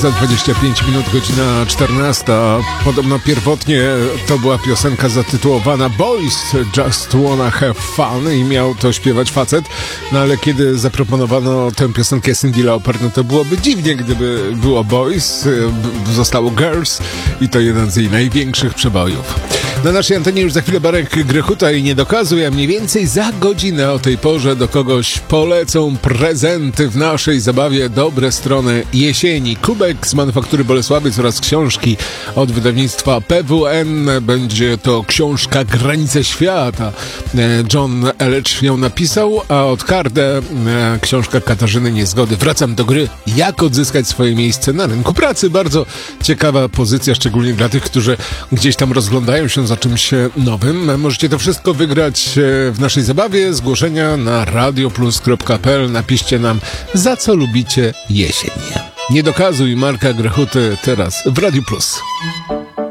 za 25 minut, godzina 14. Podobno pierwotnie to była piosenka zatytułowana Boys Just Wanna Have Fun i miał to śpiewać facet, no ale kiedy zaproponowano tę piosenkę Cyndi Lauper, no to byłoby dziwnie, gdyby było Boys, zostało Girls i to jeden z jej największych przebojów. Na naszej antenie już za chwilę Marek Grechuta i nie dokazuje, a mniej więcej za godzinę o tej porze do kogoś polecą prezenty w naszej zabawie Dobre strony jesieni. Kubek z Manufaktury Bolesławiec oraz książki od wydawnictwa PWN. Będzie to książka Granice Świata. John Elledge ją napisał, a od Kardę książka Katarzyny Niezgody. Wracam do gry. Jak odzyskać swoje miejsce na rynku pracy. Bardzo ciekawa pozycja, szczególnie dla tych, którzy gdzieś tam rozglądają się za czymś nowym. Możecie to wszystko wygrać w naszej zabawie. Zgłoszenia na radioplus.pl. Napiszcie nam, za co lubicie jesień. Nie dokazuj Marka Grechuty teraz w Radiu Plus.